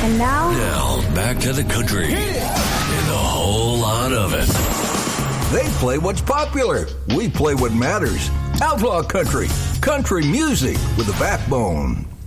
And now? Now, back to the country. And a whole lot of it. They play what's popular. We play what matters. Outlaw country. Country music with a backbone.